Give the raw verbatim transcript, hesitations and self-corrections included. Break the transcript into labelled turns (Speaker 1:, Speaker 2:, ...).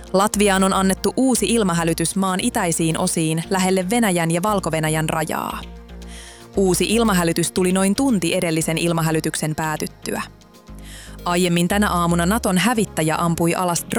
Speaker 1: Latviaan on annettu uusi ilmahälytys maan itäisiin osiin lähelle Venäjän ja Valko-Venäjän rajaa. Uusi ilmahälytys tuli noin tunti edellisen ilmahälytyksen päätyttyä. Aiemmin tänä aamuna Naton hävittäjä ampui alas